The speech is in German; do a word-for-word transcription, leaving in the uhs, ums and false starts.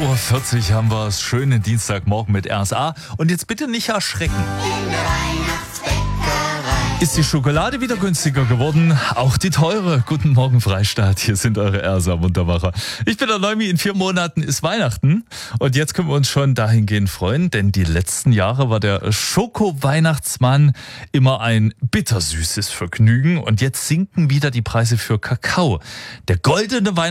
Uhr vierzig haben wir es. Schönen Dienstagmorgen mit R S A. Und jetzt bitte nicht erschrecken. In der Weihnachtsbäckerei. Ist die Schokolade wieder günstiger geworden? Auch die teure. Guten Morgen, Freistaat. Hier sind eure R S A-Wundermacher. Ich bin der Neumi. In vier Monaten ist Weihnachten. Und jetzt können wir uns schon dahingehend freuen, denn die letzten Jahre war der Schoko-Weihnachtsmann immer ein bittersüßes Vergnügen. Und jetzt sinken wieder die Preise für Kakao. Der goldene Weihnachtsmann